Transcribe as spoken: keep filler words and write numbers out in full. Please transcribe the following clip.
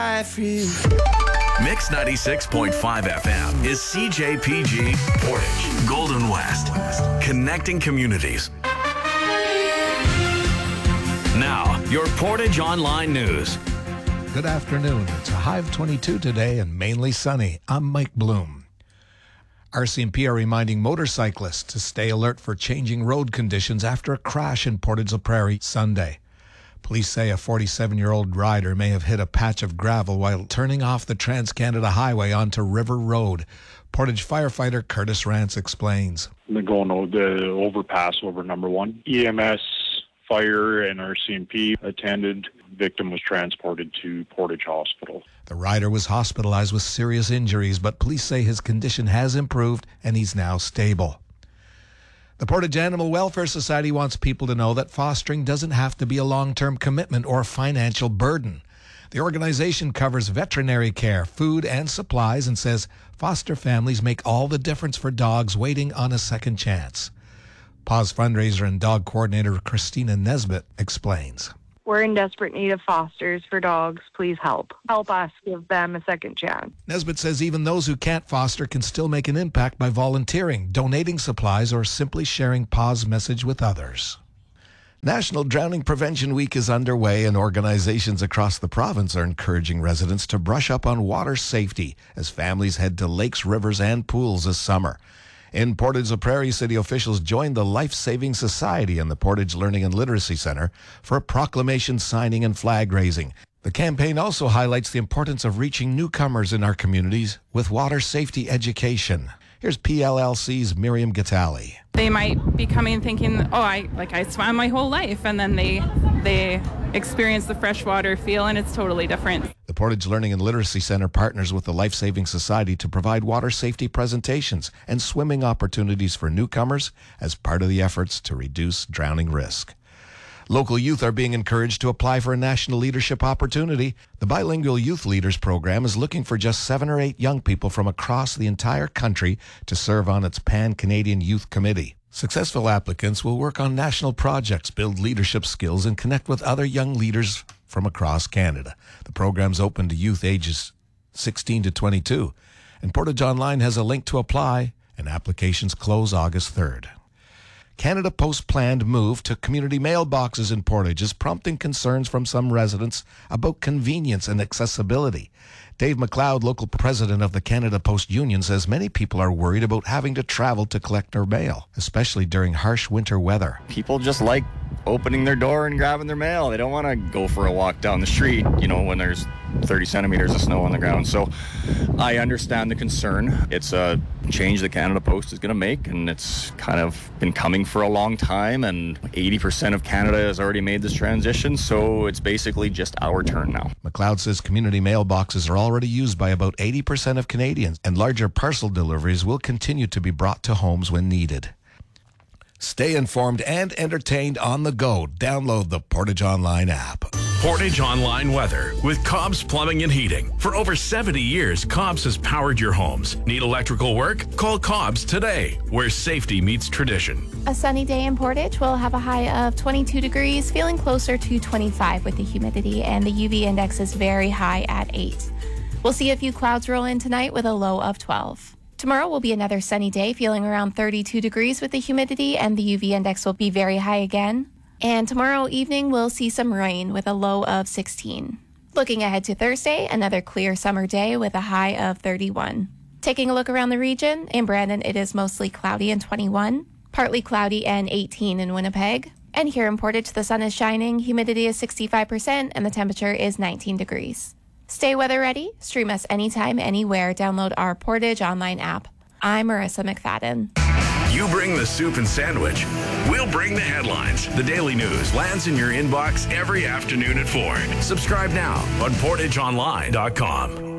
Mix ninety-six point five F M is C J P G Portage, Golden West, connecting communities. Now, your Portage Online News. Good afternoon. It's a high of twenty-two today and mainly sunny. I'm Mike Bloom. R C M P are reminding motorcyclists to stay alert for changing road conditions after a crash in Portage la Prairie Sunday. Police say a forty-seven-year-old rider may have hit a patch of gravel while turning off the Trans-Canada Highway onto River Road. Portage firefighter Curtis Rance explains. They're going over the overpass over number one. E M S, fire, and R C M P attended. Victim was transported to Portage Hospital. The rider was hospitalized with serious injuries, but police say his condition has improved and he's now stable. The Portage Animal Welfare Society wants people to know that fostering doesn't have to be a long-term commitment or financial burden. The organization covers veterinary care, food, and supplies and says foster families make all the difference for dogs waiting on a second chance. Paws fundraiser and dog coordinator Christina Nesbitt explains. We're in desperate need of fosters for dogs. Please help. Help us give them a second chance. Nesbitt says even those who can't foster can still make an impact by volunteering, donating supplies, or simply sharing Paws' message with others. National Drowning Prevention Week is underway, and organizations across the province are encouraging residents to brush up on water safety as families head to lakes, rivers, and pools this summer. In Portage la Prairie, city officials joined the Life Saving Society and the Portage Learning and Literacy Center for a proclamation signing and flag raising. The campaign also highlights the importance of reaching newcomers in our communities with water safety education. Here's P L L C's Miriam Gatali. They might be coming thinking, oh, I like I swam my whole life, and then they they experience the freshwater feel, and it's totally different. The Portage Learning and Literacy Center partners with the Life Saving Society to provide water safety presentations and swimming opportunities for newcomers as part of the efforts to reduce drowning risk. Local youth are being encouraged to apply for a national leadership opportunity. The Bilingual Youth Leaders Program is looking for just seven or eight young people from across the entire country to serve on its Pan-Canadian Youth Committee. Successful applicants will work on national projects, build leadership skills, and connect with other young leaders from across Canada. The program's open to youth ages sixteen to twenty-two, and Portage Online has a link to apply, and applications close August third. Canada Post's planned move to community mailboxes in Portage is prompting concerns from some residents about convenience and accessibility. Dave McLeod, local president of the Canada Post Union, says many people are worried about having to travel to collect their mail, especially during harsh winter weather. People just like opening their door and grabbing their mail. They don't want to go for a walk down the street, you know, when there's thirty centimeters of snow on the ground. So I understand the concern. It's a change that Canada Post is going to make, and it's kind of been coming for a long time, and eighty percent of Canada has already made this transition, so it's basically just our turn now. McLeod says community mailboxes are already used by about eighty percent of Canadians, and larger parcel deliveries will continue to be brought to homes when needed. Stay informed and entertained on the go. Download the Portage Online app. Portage Online weather with Cobb's Plumbing and Heating. For over seventy years, Cobb's has powered your homes. Need electrical work? Call Cobb's today, where safety meets tradition. A sunny day in Portage. We'll have a high of twenty-two degrees, feeling closer to twenty-five with the humidity, and the U V index is very high at eight. We'll see a few clouds roll in tonight with a low of twelve. Tomorrow will be another sunny day, feeling around thirty-two degrees with the humidity, and the U V index will be very high again. And tomorrow evening, we'll see some rain with a low of sixteen. Looking ahead to Thursday, another clear summer day with a high of thirty-one. Taking a look around the region, in Brandon, it is mostly cloudy and twenty-one, partly cloudy and eighteen in Winnipeg. And here in Portage, the sun is shining, humidity is sixty-five percent, and the temperature is nineteen degrees. Stay weather ready. Stream us anytime, anywhere. Download our Portage Online app. I'm Marissa McFadden. You bring the soup and sandwich. We'll bring the headlines. The daily news lands in your inbox every afternoon at four. Subscribe now on portage online dot com.